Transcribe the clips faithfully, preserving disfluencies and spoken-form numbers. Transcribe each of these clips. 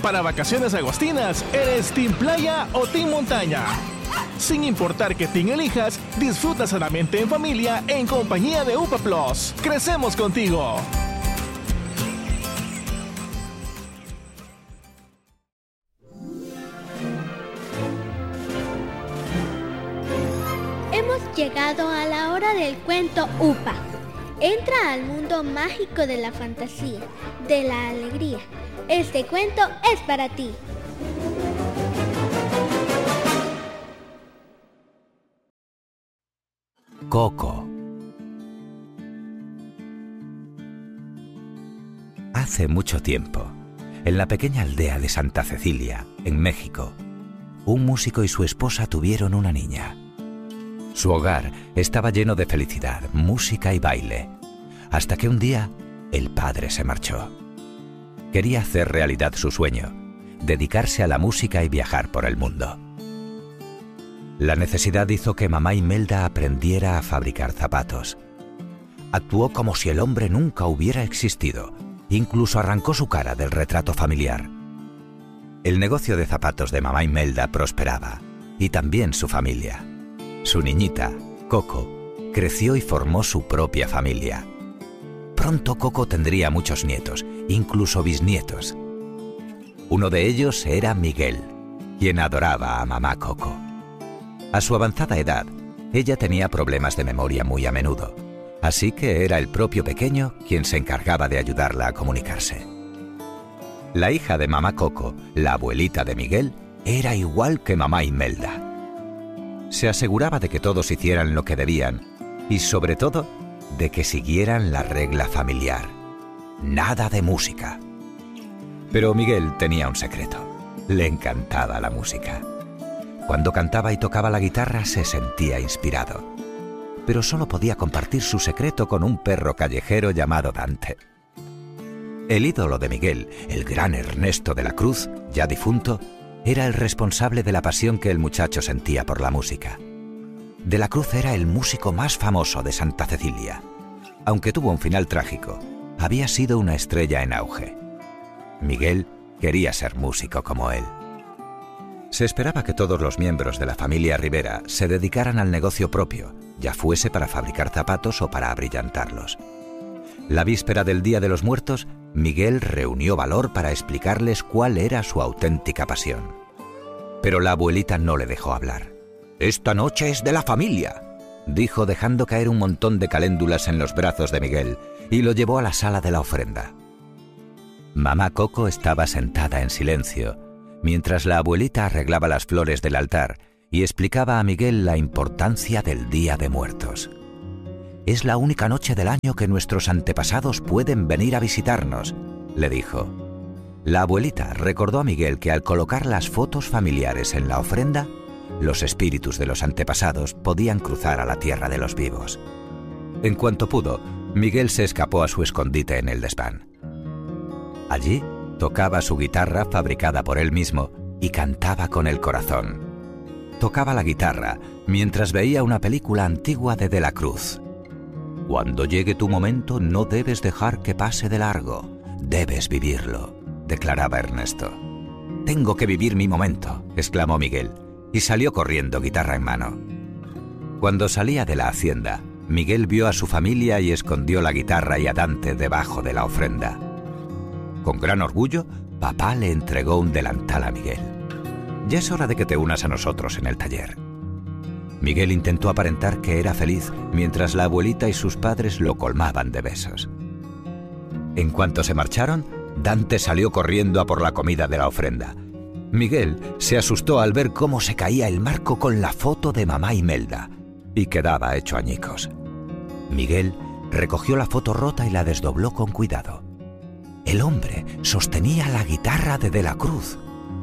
Para vacaciones agostinas, ¿eres Team Playa o Team Montaña? Sin importar qué team elijas, disfruta sanamente en familia en compañía de U P A Plus. ¡Crecemos contigo! Hemos llegado a la hora del cuento U P A. Entra al mundo mágico de la fantasía, de la alegría. Este cuento es para ti. Coco. Hace mucho tiempo, en la pequeña aldea de Santa Cecilia, en México, un músico y su esposa tuvieron una niña. Su hogar estaba lleno de felicidad, música y baile, hasta que un día el padre se marchó. Quería hacer realidad su sueño, dedicarse a la música y viajar por el mundo. La necesidad hizo que mamá Imelda aprendiera a fabricar zapatos. Actuó como si el hombre nunca hubiera existido, incluso arrancó su cara del retrato familiar. El negocio de zapatos de mamá Imelda prosperaba, y también su familia. Su niñita, Coco, creció y formó su propia familia. Pronto Coco tendría muchos nietos, incluso bisnietos. Uno de ellos era Miguel, quien adoraba a mamá Coco. A su avanzada edad, ella tenía problemas de memoria muy a menudo, así que era el propio pequeño quien se encargaba de ayudarla a comunicarse. La hija de mamá Coco, la abuelita de Miguel, era igual que mamá Imelda. Se aseguraba de que todos hicieran lo que debían y, sobre todo, de que siguieran la regla familiar. Nada de música. Pero Miguel tenía un secreto. Le encantaba la música. Cuando cantaba y tocaba la guitarra se sentía inspirado. Pero solo podía compartir su secreto con un perro callejero llamado Dante. El ídolo de Miguel, el gran Ernesto de la Cruz, ya difunto, era el responsable de la pasión que el muchacho sentía por la música. De la Cruz era el músico más famoso de Santa Cecilia. Aunque tuvo un final trágico, había sido una estrella en auge. Miguel quería ser músico como él. Se esperaba que todos los miembros de la familia Rivera se dedicaran al negocio propio, ya fuese para fabricar zapatos o para abrillantarlos. La víspera del Día de los Muertos, Miguel reunió valor para explicarles cuál era su auténtica pasión. Pero la abuelita no le dejó hablar. «Esta noche es de la familia», dijo, dejando caer un montón de caléndulas en los brazos de Miguel, y lo llevó a la sala de la ofrenda. Mamá Coco estaba sentada en silencio, mientras la abuelita arreglaba las flores del altar y explicaba a Miguel la importancia del Día de Muertos. «Es la única noche del año que nuestros antepasados pueden venir a visitarnos», le dijo. La abuelita recordó a Miguel que al colocar las fotos familiares en la ofrenda, los espíritus de los antepasados podían cruzar a la tierra de los vivos. En cuanto pudo, Miguel se escapó a su escondite en el desván. Allí tocaba su guitarra fabricada por él mismo y cantaba con el corazón. Tocaba la guitarra mientras veía una película antigua de De la Cruz. «Cuando llegue tu momento no debes dejar que pase de largo, debes vivirlo», declaraba Ernesto. «Tengo que vivir mi momento», exclamó Miguel, y salió corriendo, guitarra en mano. Cuando salía de la hacienda, Miguel vio a su familia y escondió la guitarra y a Dante debajo de la ofrenda. Con gran orgullo, papá le entregó un delantal a Miguel. «Ya es hora de que te unas a nosotros en el taller». Miguel intentó aparentar que era feliz mientras la abuelita y sus padres lo colmaban de besos. En cuanto se marcharon, Dante salió corriendo a por la comida de la ofrenda. Miguel se asustó al ver cómo se caía el marco con la foto de mamá Imelda y quedaba hecho añicos. Miguel recogió la foto rota y la desdobló con cuidado. El hombre sostenía la guitarra de De la Cruz.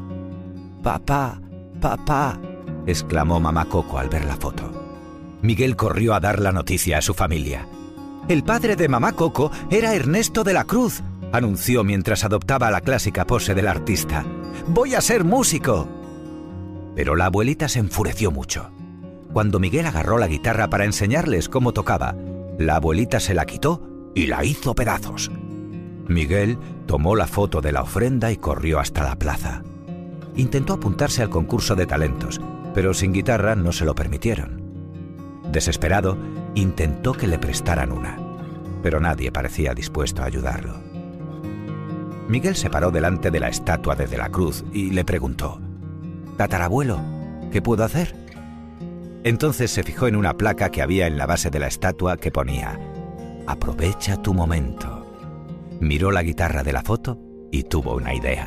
«Papá, papá», exclamó mamá Coco al ver la foto. Miguel corrió a dar la noticia a su familia. «El padre de mamá Coco era Ernesto de la Cruz», anunció mientras adoptaba la clásica pose del artista. «¡Voy a ser músico!». Pero la abuelita se enfureció mucho. Cuando Miguel agarró la guitarra para enseñarles cómo tocaba, la abuelita se la quitó y la hizo pedazos. Miguel tomó la foto de la ofrenda y corrió hasta la plaza. Intentó apuntarse al concurso de talentos, pero sin guitarra no se lo permitieron. Desesperado, intentó que le prestaran una, pero nadie parecía dispuesto a ayudarlo. Miguel se paró delante de la estatua de De la Cruz y le preguntó: «Tatarabuelo, ¿qué puedo hacer?». Entonces se fijó en una placa que había en la base de la estatua que ponía: «Aprovecha tu momento». Miró la guitarra de la foto y tuvo una idea.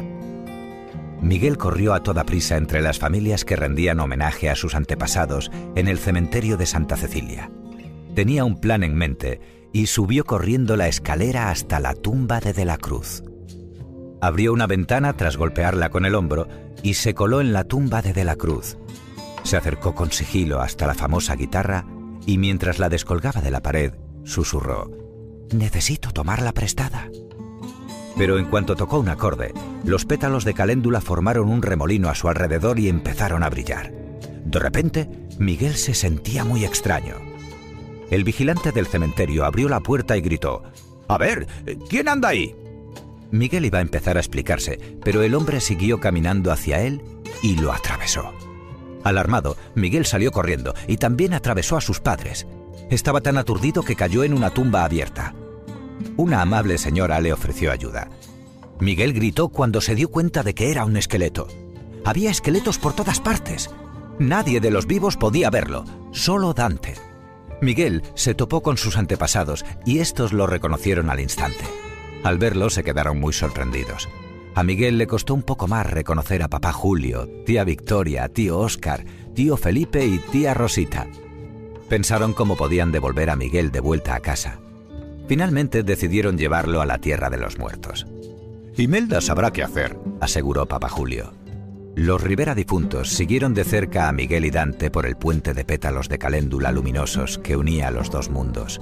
Miguel corrió a toda prisa entre las familias que rendían homenaje a sus antepasados en el cementerio de Santa Cecilia. Tenía un plan en mente y subió corriendo la escalera hasta la tumba de De la Cruz. Abrió una ventana tras golpearla con el hombro y se coló en la tumba de De la Cruz. Se acercó con sigilo hasta la famosa guitarra y mientras la descolgaba de la pared, susurró: «Necesito tomarla prestada». Pero en cuanto tocó un acorde, los pétalos de caléndula formaron un remolino a su alrededor y empezaron a brillar. De repente, Miguel se sentía muy extraño. El vigilante del cementerio abrió la puerta y gritó: «A ver, ¿quién anda ahí?». Miguel iba a empezar a explicarse, pero el hombre siguió caminando hacia él y lo atravesó. Alarmado, Miguel salió corriendo y también atravesó a sus padres. Estaba tan aturdido que cayó en una tumba abierta. Una amable señora le ofreció ayuda. Miguel gritó cuando se dio cuenta de que era un esqueleto. Había esqueletos por todas partes. Nadie de los vivos podía verlo, solo Dante. Miguel se topó con sus antepasados y estos lo reconocieron al instante. Al verlo se quedaron muy sorprendidos. A Miguel le costó un poco más reconocer a papá Julio, tía Victoria, tío Óscar, tío Felipe y tía Rosita. Pensaron cómo podían devolver a Miguel de vuelta a casa. Finalmente decidieron llevarlo a la tierra de los muertos. «Imelda sabrá qué hacer», aseguró papá Julio. Los Rivera difuntos siguieron de cerca a Miguel y Dante por el puente de pétalos de caléndula luminosos que unía a los dos mundos.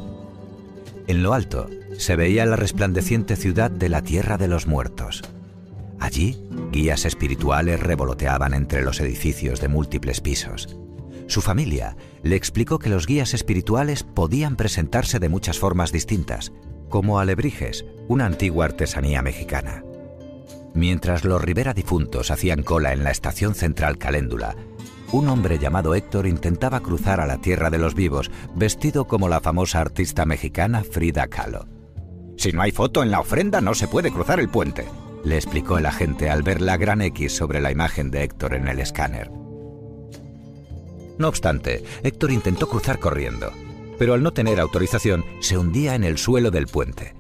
En lo alto se veía la resplandeciente ciudad de la tierra de los muertos. Allí, guías espirituales revoloteaban entre los edificios de múltiples pisos. Su familia le explicó que los guías espirituales podían presentarse de muchas formas distintas, como alebrijes, una antigua artesanía mexicana. Mientras los Rivera difuntos hacían cola en la estación central Caléndula, un hombre llamado Héctor intentaba cruzar a la tierra de los vivos vestido como la famosa artista mexicana Frida Kahlo. «Si no hay foto en la ofrenda no se puede cruzar el puente», le explicó el agente al ver la gran X sobre la imagen de Héctor en el escáner. No obstante, Héctor intentó cruzar corriendo, pero al no tener autorización se hundía en el suelo del puente.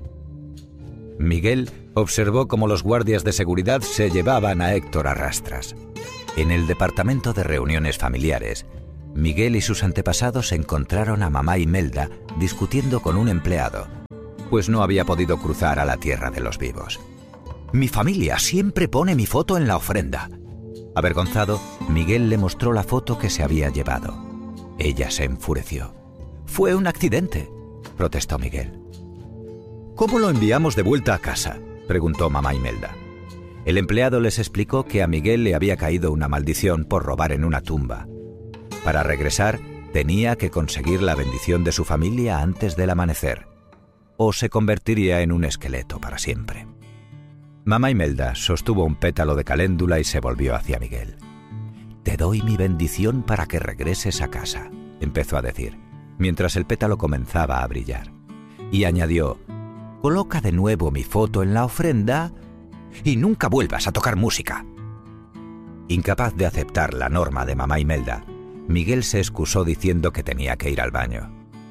Miguel observó cómo los guardias de seguridad se llevaban a Héctor a rastras. En el departamento de reuniones familiares, Miguel y sus antepasados encontraron a mamá Imelda discutiendo con un empleado, pues no había podido cruzar a la tierra de los vivos. «Mi familia siempre pone mi foto en la ofrenda». Avergonzado, Miguel le mostró la foto que se había llevado. Ella se enfureció. «Fue un accidente», protestó Miguel. «¿Cómo lo enviamos de vuelta a casa?», preguntó mamá Imelda. El empleado les explicó que a Miguel le había caído una maldición por robar en una tumba. Para regresar, tenía que conseguir la bendición de su familia antes del amanecer, o se convertiría en un esqueleto para siempre. Mamá Imelda sostuvo un pétalo de caléndula y se volvió hacia Miguel. «Te doy mi bendición para que regreses a casa», empezó a decir, mientras el pétalo comenzaba a brillar. Y añadió: «Coloca de nuevo mi foto en la ofrenda y nunca vuelvas a tocar música». Incapaz de aceptar la norma de mamá Imelda, Miguel se excusó diciendo que tenía que ir al baño.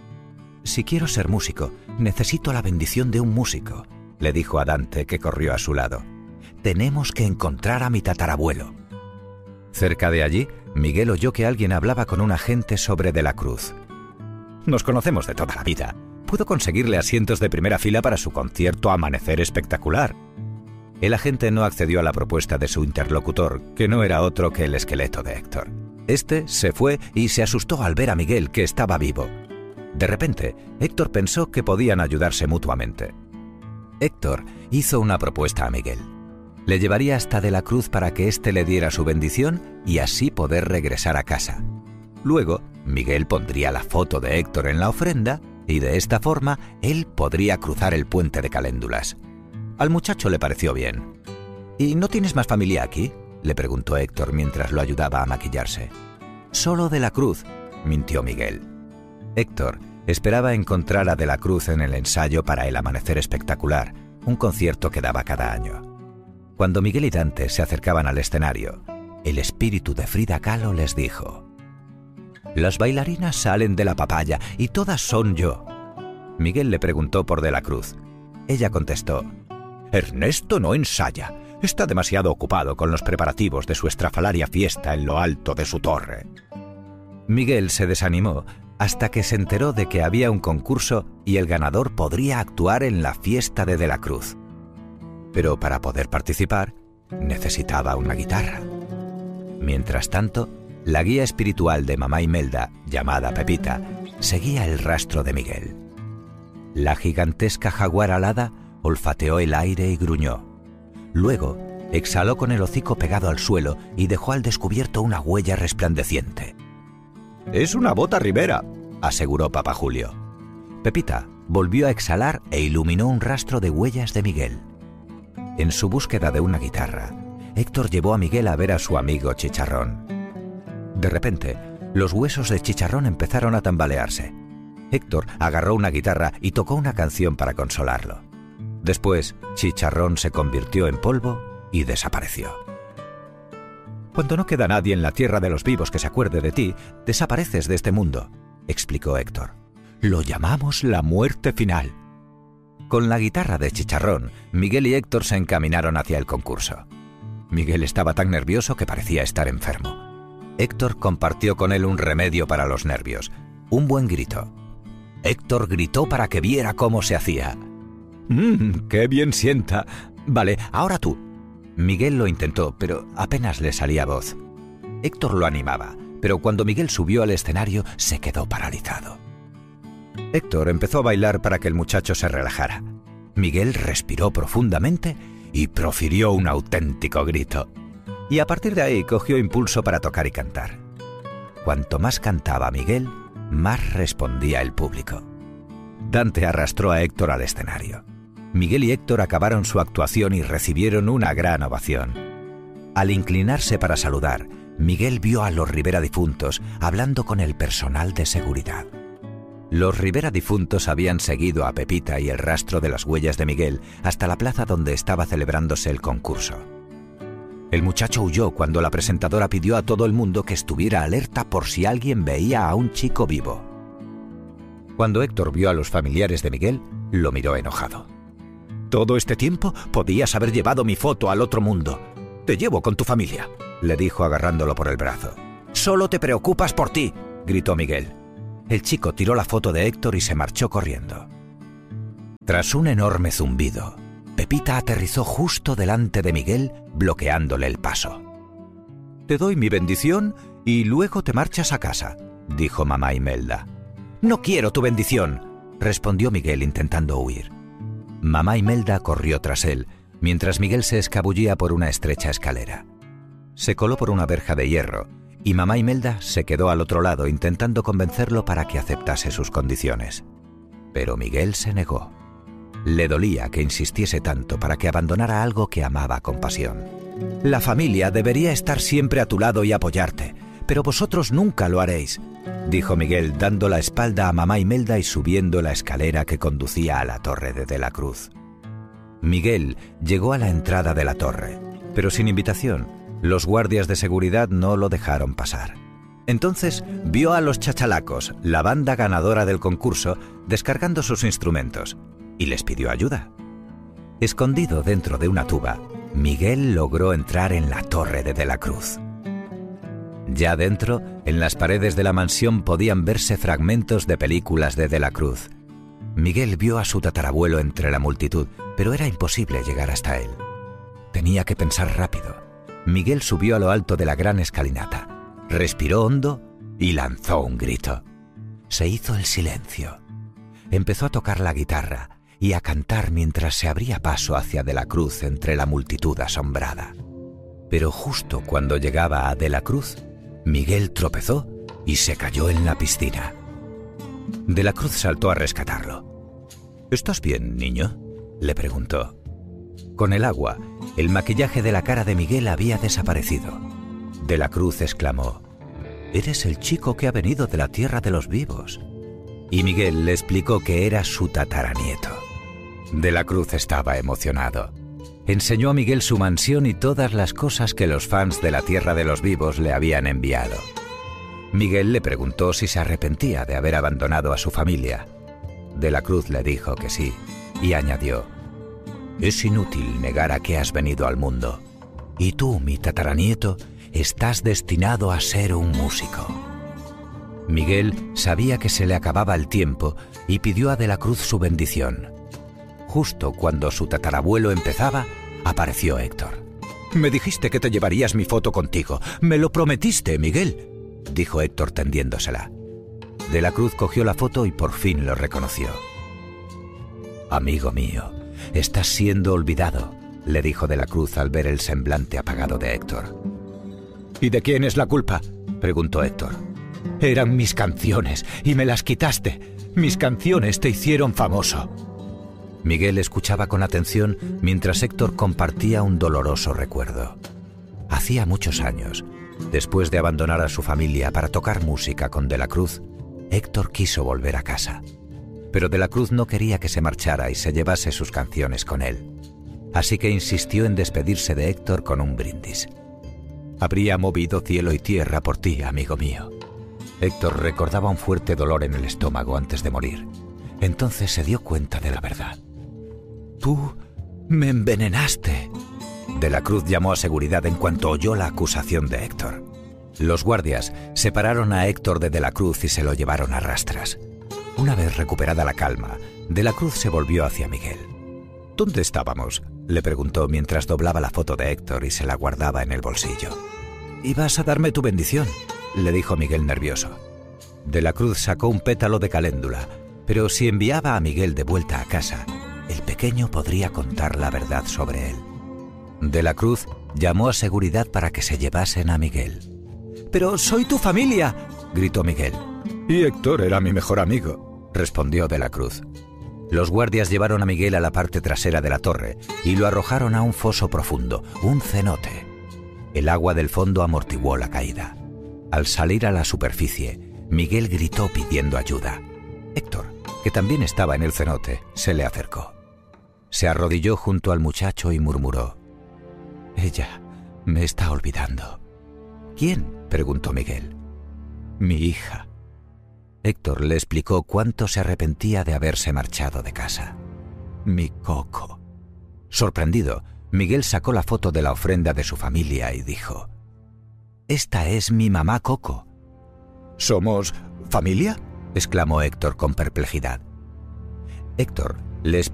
«Si quiero ser músico, necesito la bendición de un músico», le dijo a Dante, que corrió a su lado. «Tenemos que encontrar a mi tatarabuelo». Cerca de allí, Miguel oyó que alguien hablaba con un agente sobre De la Cruz. «Nos conocemos de toda la vida. Puedo conseguirle asientos de primera fila para su concierto Amanecer Espectacular». El agente no accedió a la propuesta de su interlocutor, que no era otro que el esqueleto de Héctor. Este se fue y se asustó al ver a Miguel, que estaba vivo. De repente, Héctor pensó que podían ayudarse mutuamente. Héctor hizo una propuesta a Miguel. Le llevaría hasta De la Cruz para que éste le diera su bendición y así poder regresar a casa. Luego, Miguel pondría la foto de Héctor en la ofrenda y de esta forma él podría cruzar el puente de caléndulas. Al muchacho le pareció bien. ¿Y no tienes más familia aquí?, le preguntó Héctor mientras lo ayudaba a maquillarse. Solo De la Cruz, mintió Miguel. Héctor esperaba encontrar a De la Cruz en el ensayo para El Amanecer Espectacular, un concierto que daba cada año. Cuando Miguel y Dante se acercaban al escenario, el espíritu de Frida Kahlo les dijo: «Las bailarinas salen de la papaya y todas son yo». Miguel le preguntó por De la Cruz. Ella contestó: «Ernesto no ensaya. Está demasiado ocupado con los preparativos de su estrafalaria fiesta en lo alto de su torre». Miguel se desanimó hasta que se enteró de que había un concurso y el ganador podría actuar en la fiesta de De la Cruz. Pero para poder participar, necesitaba una guitarra. Mientras tanto, la guía espiritual de Mamá Imelda, llamada Pepita, seguía el rastro de Miguel. La gigantesca jaguar alada olfateó el aire y gruñó. Luego, exhaló con el hocico pegado al suelo y dejó al descubierto una huella resplandeciente. «Es una bota Rivera», aseguró Papá Julio. Pepita volvió a exhalar e iluminó un rastro de huellas de Miguel. En su búsqueda de una guitarra, Héctor llevó a Miguel a ver a su amigo Chicharrón. De repente, los huesos de Chicharrón empezaron a tambalearse. Héctor agarró una guitarra y tocó una canción para consolarlo. Después, Chicharrón se convirtió en polvo y desapareció. «Cuando no queda nadie en la tierra de los vivos que se acuerde de ti, desapareces de este mundo», explicó Héctor. «Lo llamamos la muerte final». Con la guitarra de Chicharrón, Miguel y Héctor se encaminaron hacia el concurso. Miguel estaba tan nervioso que parecía estar enfermo. Héctor compartió con él un remedio para los nervios, un buen grito. Héctor gritó para que viera cómo se hacía. «Mmm, qué bien sienta. Vale, ahora tú». Miguel lo intentó, pero apenas le salía voz. Héctor lo animaba, pero cuando Miguel subió al escenario se quedó paralizado. Héctor empezó a bailar para que el muchacho se relajara. Miguel respiró profundamente y profirió un auténtico grito. Y a partir de ahí cogió impulso para tocar y cantar. Cuanto más cantaba Miguel, más respondía el público. Dante arrastró a Héctor al escenario. Miguel y Héctor acabaron su actuación y recibieron una gran ovación. Al inclinarse para saludar, Miguel vio a los Rivera difuntos hablando con el personal de seguridad. Los Rivera difuntos habían seguido a Pepita y el rastro de las huellas de Miguel hasta la plaza donde estaba celebrándose el concurso. El muchacho huyó cuando la presentadora pidió a todo el mundo que estuviera alerta por si alguien veía a un chico vivo. Cuando Héctor vio a los familiares de Miguel, lo miró enojado. «Todo este tiempo podías haber llevado mi foto al otro mundo. Te llevo con tu familia», le dijo agarrándolo por el brazo. «Solo te preocupas por ti», gritó Miguel. El chico tiró la foto de Héctor y se marchó corriendo. Tras un enorme zumbido, Pepita aterrizó justo delante de Miguel, bloqueándole el paso. «Te doy mi bendición y luego te marchas a casa», dijo Mamá Imelda. «No quiero tu bendición», respondió Miguel intentando huir. Mamá Imelda corrió tras él, mientras Miguel se escabullía por una estrecha escalera. Se coló por una verja de hierro, y Mamá Imelda se quedó al otro lado intentando convencerlo para que aceptase sus condiciones. Pero Miguel se negó. Le dolía que insistiese tanto para que abandonara algo que amaba con pasión. «La familia debería estar siempre a tu lado y apoyarte, pero vosotros nunca lo haréis», dijo Miguel dando la espalda a Mamá Imelda y subiendo la escalera que conducía a la torre de De la Cruz. Miguel llegó a la entrada de la torre, pero sin invitación. Los guardias de seguridad no lo dejaron pasar. Entonces vio a los Chachalacos, la banda ganadora del concurso, descargando sus instrumentos, y les pidió ayuda. Escondido dentro de una tuba, Miguel logró entrar en la torre de De la Cruz. Ya dentro, en las paredes de la mansión podían verse fragmentos de películas de De la Cruz. Miguel vio a su tatarabuelo entre la multitud, pero era imposible llegar hasta él. Tenía que pensar rápido. Miguel subió a lo alto de la gran escalinata, respiró hondo y lanzó un grito. Se hizo el silencio. Empezó a tocar la guitarra y a cantar mientras se abría paso hacia De la Cruz entre la multitud asombrada. Pero justo cuando llegaba a De la Cruz, Miguel tropezó y se cayó en la piscina. De la Cruz saltó a rescatarlo. «¿Estás bien, niño?», le preguntó. con el agua, el maquillaje de la cara de Miguel había desaparecido. De la Cruz exclamó: «Eres el chico que ha venido de la tierra de los vivos». Y Miguel le explicó que era su tataranieto. De la Cruz estaba emocionado. Enseñó a Miguel su mansión y todas las cosas que los fans de la tierra de los vivos le habían enviado. Miguel le preguntó si se arrepentía de haber abandonado a su familia. De la Cruz le dijo que sí, y añadió: «Es inútil negar a qué has venido al mundo. Y tú, mi tataranieto, estás destinado a ser un músico». Miguel sabía que se le acababa el tiempo y pidió a De la Cruz su bendición. Justo cuando su tatarabuelo empezaba, apareció Héctor. «Me dijiste que te llevarías mi foto contigo. Me lo prometiste, Miguel», dijo Héctor tendiéndosela. De la Cruz cogió la foto y por fin lo reconoció. «Amigo mío, estás siendo olvidado», le dijo De la Cruz al ver el semblante apagado de Héctor. «¿Y de quién es la culpa?», preguntó Héctor. «Eran mis canciones y me las quitaste. Mis canciones te hicieron famoso». Miguel escuchaba con atención mientras Héctor compartía un doloroso recuerdo. Hacía muchos años, después de abandonar a su familia para tocar música con De la Cruz, Héctor quiso volver a casa. Pero De la Cruz no quería que se marchara y se llevase sus canciones con él. Así que insistió en despedirse de Héctor con un brindis. «Habría movido cielo y tierra por ti, amigo mío». Héctor recordaba un fuerte dolor en el estómago antes de morir. Entonces se dio cuenta de la verdad. «Tú me envenenaste». De la Cruz llamó a seguridad en cuanto oyó la acusación de Héctor. Los guardias separaron a Héctor de De la Cruz y se lo llevaron a rastras. Una vez recuperada la calma, De la Cruz se volvió hacia Miguel. «¿Dónde estábamos?», le preguntó mientras doblaba la foto de Héctor y se la guardaba en el bolsillo. «Ibas a darme tu bendición», le dijo Miguel nervioso. De la Cruz sacó un pétalo de caléndula, pero si enviaba a Miguel de vuelta a casa, el pequeño podría contar la verdad sobre él. De la Cruz llamó a seguridad para que se llevasen a Miguel. «¡Pero soy tu familia!», gritó Miguel. «Y Héctor era mi mejor amigo», respondió De la Cruz. Los guardias llevaron a Miguel a la parte trasera de la torre y lo arrojaron a un foso profundo, un cenote. El agua del fondo amortiguó la caída. Al salir a la superficie, Miguel gritó pidiendo ayuda. Héctor, que también estaba en el cenote, se le acercó. Se arrodilló junto al muchacho y murmuró: «Ella me está olvidando». «¿Quién?», preguntó Miguel. «Mi hija». Héctor le explicó cuánto se arrepentía de haberse marchado de casa. «Mi Coco». Sorprendido, Miguel sacó la foto de la ofrenda de su familia y dijo: «Esta es mi mamá Coco». «¿Somos familia?», exclamó Héctor con perplejidad. Héctor le explicó